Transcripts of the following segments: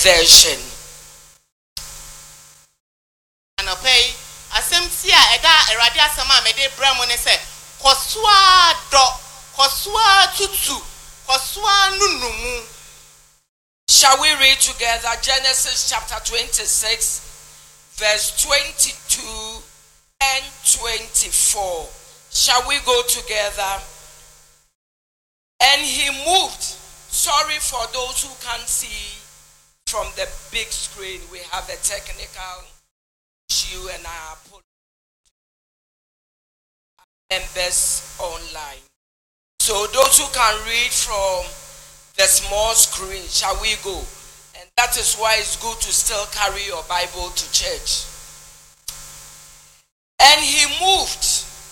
version. And okay, asemtia eda erade asema mede bra mo ne se kosua do kosua tutu kosua nunumu. Shall we read together Genesis chapter 26 verse 22 and 24? Shall we go together? And he moved. Sorry for those who can't see from the big screen. We have a technical issue and I put members online. So those who can read from the small screen, shall we go? And that is why it's good to still carry your Bible to church. And he moved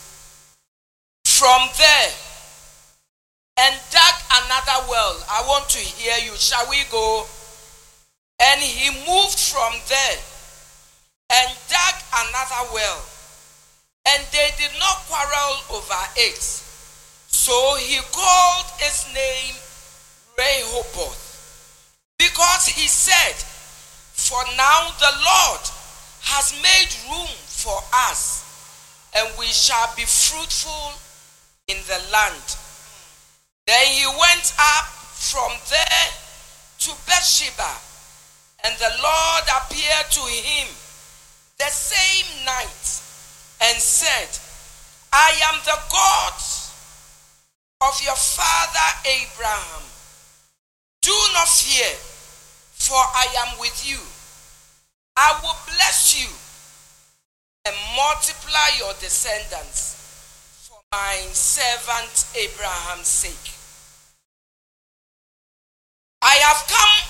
from there and dug another well. I want to hear you. Shall we go? And he moved from there and dug another well. And they did not quarrel over it. So he called his name Rehoboth, because he said, for now the Lord has made room for us, and we shall be fruitful in the land. Then he went up from there to Beersheba, and the Lord appeared to him the same night and said, I am the God of your father Abraham. Do not fear, for I am with you. I will bless you and multiply your descendants for my servant Abraham's sake. I have come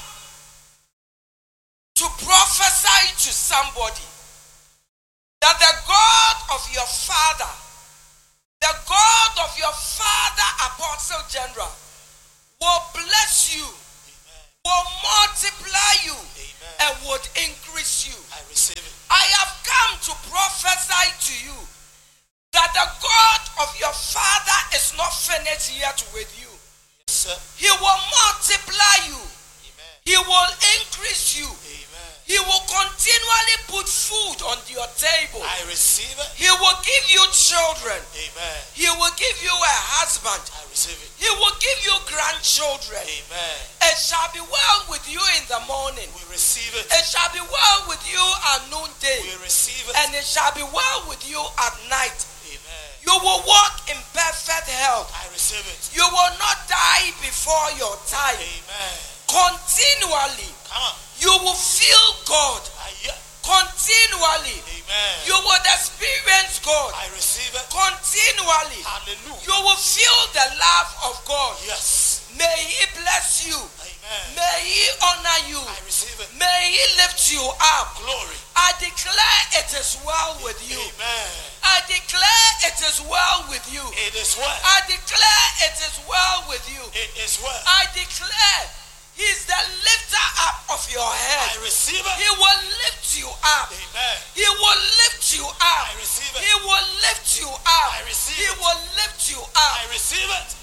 to prophesy to somebody that the God of your father, the God of your father Apostle General, will bless you, will multiply you, and would increase you. I receive it. I have come to prophesy to you that the God of your father is not finished yet with you. Yes, sir. He will multiply you. Amen. He will increase you. Amen. He will continually put food on your table. I receive it. He will give you children. Amen. He will give you a husband. I receive it. He will give you grandchildren. Amen. It shall be well with you in the morning. We receive it. It shall be well with you at noonday. We receive it. And it shall be well with you at night. Amen. You will walk in perfect health. I receive it. You will not die before your time. Amen. Continually, Come on. you will feel God. Continually, Amen. you will experience God. I receive it. Continually, Hallelujah. you will feel the love of God. Yes. May He bless you. Amen. May He honor you. I receive it. May He lift you up. Glory. I declare it is well with you. Amen. I declare it is well with you. It is well. I declare it is well with you. It is well. I declare He's the lifter up of your head. I receive it. He will lift you up. Amen. He will lift you up. I receive it. He will lift you up. I receive He it. will lift you up. I receive it.